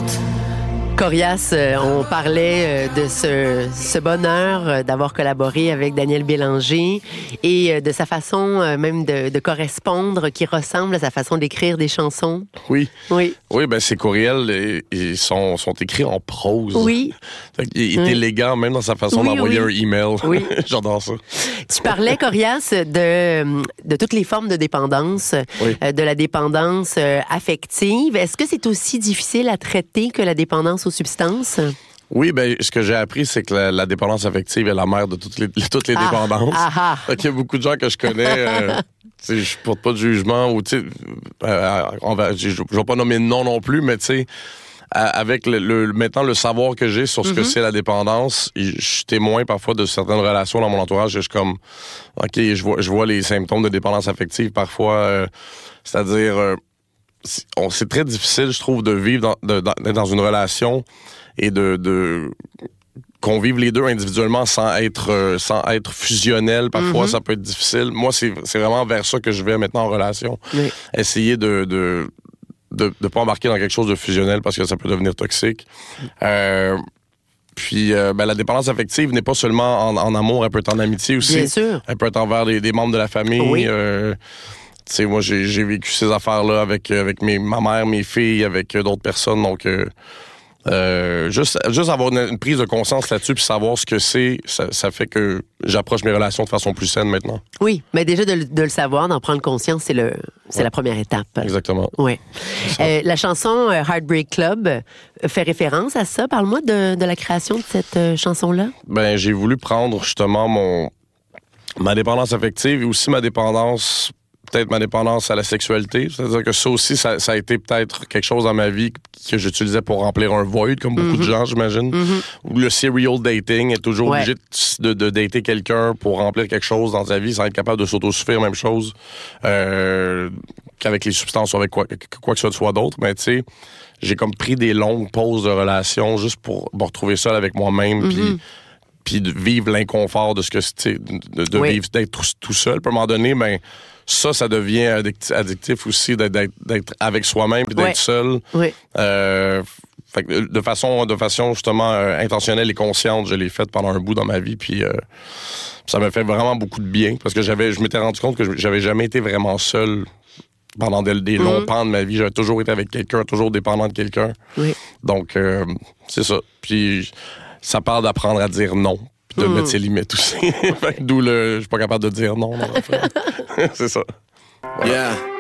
Vivante. Corias, on parlait de ce bonheur d'avoir collaboré avec Daniel Bélanger et de sa façon même de correspondre qui ressemble à sa façon d'écrire des chansons. Oui. Oui. Oui, ben ces courriels ils sont écrits en prose. Oui. Il est élégant même dans sa façon d'envoyer un email. Oui. J'adore ça. Tu parlais, Corias, de toutes les formes de dépendance, de la dépendance affective. Est-ce que c'est aussi difficile à traiter que la dépendance aux substances? Oui, ben ce que j'ai appris, c'est que la dépendance affective est la mère de toutes les dépendances. Il y a beaucoup de gens que je connais, je porte pas de jugement, ou je vais pas nommer de nom non plus, mais tu sais, avec maintenant le savoir que j'ai sur ce que c'est la dépendance, je suis témoin parfois de certaines relations dans mon entourage, je suis comme, OK, je vois les symptômes de dépendance affective parfois, c'est-à-dire... c'est très difficile, je trouve, de vivre d'être dans une relation et qu'on vive les deux individuellement sans être fusionnel. Parfois, ça peut être difficile. Moi, c'est vraiment vers ça que je vais maintenant en relation. Oui. Essayer de pas embarquer dans quelque chose de fusionnel parce que ça peut devenir toxique. Puis, la dépendance affective n'est pas seulement en amour, elle peut être en amitié aussi. Bien sûr. Elle peut être envers des membres de la famille. Oui. Tu sais, moi, j'ai vécu ces affaires-là avec ma mère, mes filles, avec d'autres personnes. Donc, juste avoir une prise de conscience là-dessus puis savoir ce que c'est, ça fait que j'approche mes relations de façon plus saine maintenant. Oui, mais déjà de le savoir, d'en prendre conscience, c'est la première étape. Exactement. Oui. La chanson Heartbreak Club fait référence à ça. Parle-moi de la création de cette chanson-là. Ben, j'ai voulu prendre justement ma dépendance affective et aussi ma dépendance à la sexualité. C'est-à-dire que ça aussi, ça a été peut-être quelque chose dans ma vie que j'utilisais pour remplir un void, comme beaucoup de gens, j'imagine. Ou le serial dating, est toujours obligé de dater quelqu'un pour remplir quelque chose dans sa vie, sans être capable de s'autosuffire, même chose qu'avec les substances ou avec quoi que ce soit d'autre. Mais tu sais, j'ai comme pris des longues pauses de relation juste pour me retrouver seul avec moi-même, puis de vivre l'inconfort de ce que c'est, de vivre, d'être tout seul. Puis à un moment donné, ben ça devient addictif aussi, d'être avec soi-même puis d'être seul. Oui. Fait que de façon justement intentionnelle et consciente, je l'ai faite pendant un bout dans ma vie, puis ça m'a fait vraiment beaucoup de bien, parce que je m'étais rendu compte que j'avais jamais été vraiment seul pendant des longs pans de ma vie. J'avais toujours été avec quelqu'un, toujours dépendant de quelqu'un. Oui. Donc, c'est ça. Puis ça parle d'apprendre à dire non, puis de mettre ses limites aussi. D'où je suis pas capable de dire non. C'est ça. Voilà. Yeah.